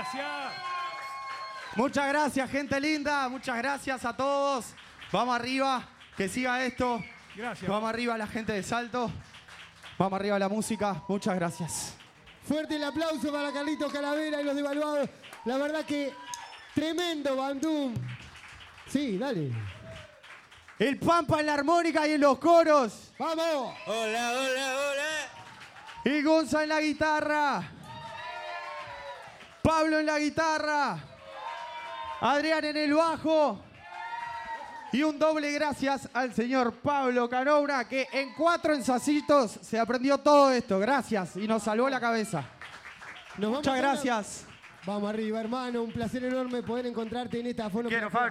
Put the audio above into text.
Gracias. Muchas gracias, gente linda. Muchas gracias a todos. Vamos arriba, que siga esto. Gracias. Vamos arriba la gente de Salto. Vamos arriba la música. Muchas gracias. Fuerte el aplauso para Carlitos Calavera y los Devaluados. La verdad que tremendo bandum. Sí, dale. El Pampa en la armónica y en los coros. ¡Vamos! Hola, hola, hola. Y Gonza en la guitarra. Pablo en la guitarra. Adrián en el bajo. Y un doble gracias al señor Pablo Canoura, que en 4 ensayos se aprendió todo esto. Gracias. Y nos salvó la cabeza. Nos vamos Muchas a gracias. Vamos arriba, hermano. Un placer enorme poder encontrarte en esta fono.